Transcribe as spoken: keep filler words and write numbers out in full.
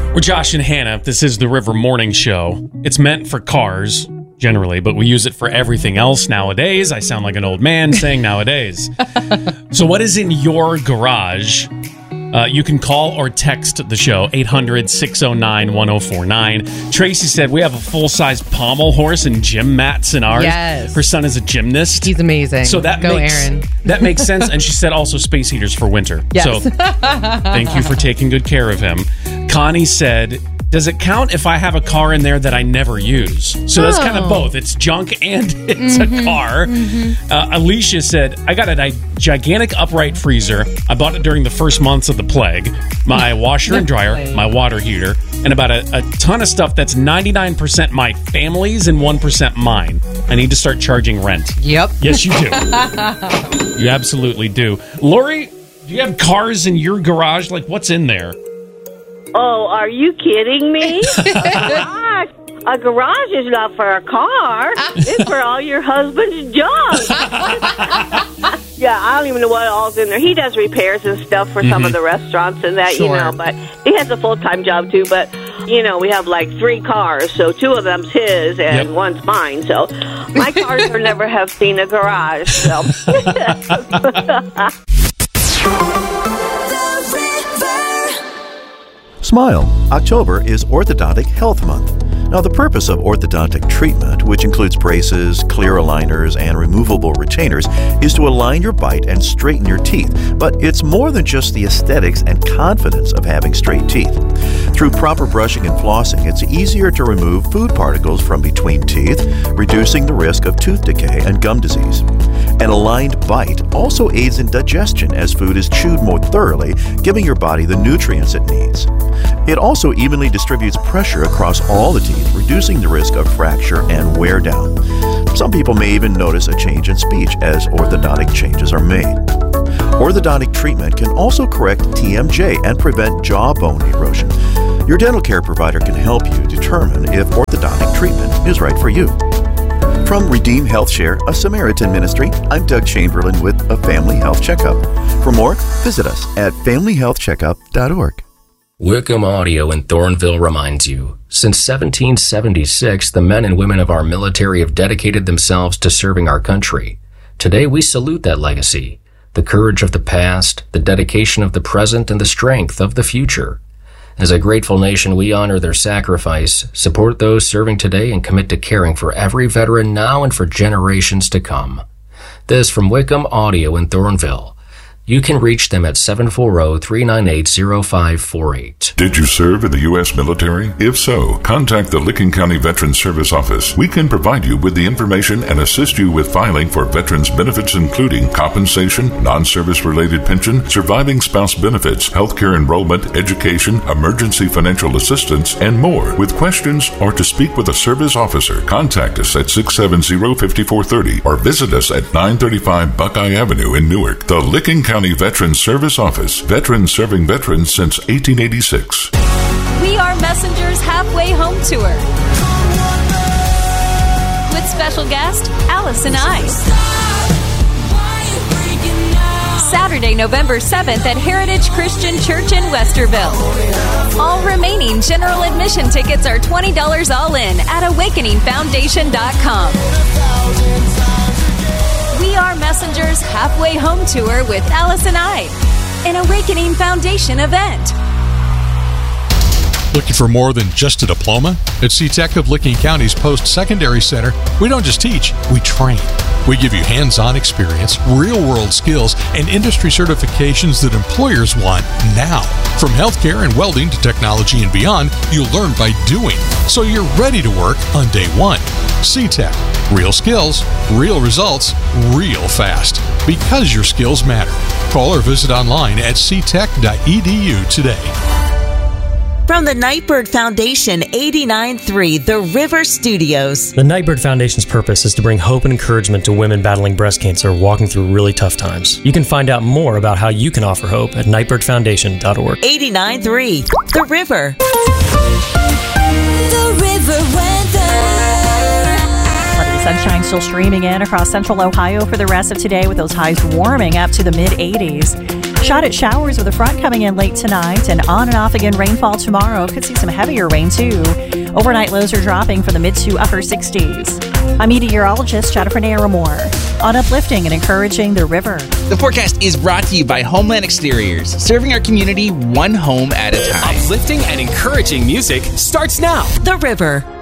We're Josh and Hannah. This is the River Morning Show. It's meant for cars, generally, but we use it for everything else nowadays. I sound like an old man saying nowadays. So what is in your garage? Uh, you can call or text the show, eight hundred, six oh nine, one oh four nine. Tracy said we have a full-size pommel horse and gym mats in ours. Yes. Her son is a gymnast. He's amazing. So that Go, makes, Aaron. That makes sense. And she said also space heaters for winter. Yes. So thank you for taking good care of him. Connie said, does it count if I have a car in there that I never use? So that's Oh. kind of both. It's junk and it's Mm-hmm. a car. Mm-hmm. Uh, Alicia said, I got a di- gigantic upright freezer. I bought it during the first months of the plague. My washer and dryer, my water heater, and about a, a ton of stuff that's ninety-nine percent my family's and one percent mine. I need to start charging rent. Yep. Yes, you do. You absolutely do. Lori, do you have cars in your garage? Like, what's in there? Oh, are you kidding me? Gosh, a garage is not for a car. It's for all your husband's junk. Yeah, I don't even know what all's in there. He does repairs and stuff for some of the restaurants and that, Sure. you know, but he has a full-time job too. But, you know, we have like three cars, so two of them's his and Yep. one's mine. So my cars are never have seen a garage. So. Smile. October is Orthodontic Health Month. Now, the purpose of orthodontic treatment, which includes braces, clear aligners, and removable retainers, is to align your bite and straighten your teeth. But it's more than just the aesthetics and confidence of having straight teeth. Through proper brushing and flossing, it's easier to remove food particles from between teeth, reducing the risk of tooth decay and gum disease. An aligned bite also aids in digestion as food is chewed more thoroughly, giving your body the nutrients it needs. It also evenly distributes pressure across all the teeth, reducing the risk of fracture and wear down. Some people may even notice a change in speech as orthodontic changes are made. Orthodontic treatment can also correct T M J and prevent jawbone erosion. Your dental care provider can help you determine if orthodontic treatment is right for you. From Redeem Health Share, a Samaritan ministry, I'm Doug Chamberlain with a Family Health Checkup. For more, visit us at family health checkup dot org. Wickham Audio in Thornville reminds you, since seventeen seventy-six, the men and women of our military have dedicated themselves to serving our country. Today, we salute that legacy, the courage of the past, the dedication of the present, and the strength of the future. As a grateful nation, we honor their sacrifice, support those serving today, and commit to caring for every veteran now and for generations to come. This from Wickham Audio in Thornville. You can reach them at seven four zero, three nine eight, zero five four eight. Did you serve in the U S military? If so, contact the Licking County Veterans Service Office. We can provide you with the information and assist you with filing for veterans benefits including compensation, non-service related pension, surviving spouse benefits, healthcare enrollment, education, emergency financial assistance, and more. With questions or to speak with a service officer, contact us at six seven zero, five four three zero or visit us at nine thirty-five Buckeye Avenue in Newark. The Licking County Veterans Service Office. Veterans serving veterans since eighteen eighty-six. We are Messenger's Halfway Home Tour with special guest Alice and I. Saturday, November seventh at Heritage Christian Church in Westerville. All remaining general admission tickets are twenty dollars all in at awakening foundation dot com. We are Messenger's Halfway Home Tour with Alice and I, an Awakening Foundation event. Looking for more than just a diploma? At C-Tech of Licking County's Post-Secondary Center, we don't just teach, we train. We give you hands-on experience, real-world skills, and industry certifications that employers want now. From healthcare and welding to technology and beyond, you'll learn by doing, so you're ready to work on day one. C-Tech. Real skills, real results, real fast. Because your skills matter. Call or visit online at c tech dot e d u today. From the Nightbird Foundation, eighty-nine point three The River Studios. The Nightbird Foundation's purpose is to bring hope and encouragement to women battling breast cancer walking through really tough times. You can find out more about how you can offer hope at nightbird foundation dot org. eighty-nine point three The River. The River weather. Sunshine still streaming in across central Ohio for the rest of today with those highs warming up to the mid eighties. Shot at showers with a front coming in late tonight and on and off again rainfall tomorrow. Could see some heavier rain too. Overnight lows are dropping from the mid to upper sixties. I'm meteorologist Jennifer Naramore on uplifting and encouraging the river. The forecast is brought to you by Homeland Exteriors, serving our community one home at a time. Uplifting and encouraging music starts now. The River.